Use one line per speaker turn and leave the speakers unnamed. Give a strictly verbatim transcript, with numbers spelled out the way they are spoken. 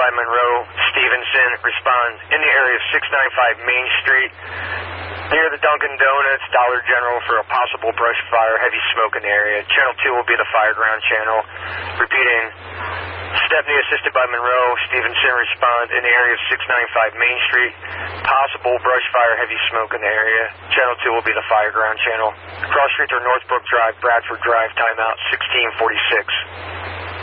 by Monroe. Stevenson, respond in the area of six ninety-five Main Street, near the Dunkin' Donuts, Dollar General, for a possible brush fire, heavy smoke in the area. Channel two will be the fire ground channel. Repeating, Stepney assisted by Monroe. Stevenson, respond in the area of six ninety-five Main Street. Possible brush fire, heavy smoke in the area. Channel two will be the fire ground channel. Cross streets are Northbrook Drive, Bradford Drive, timeout sixteen forty-six.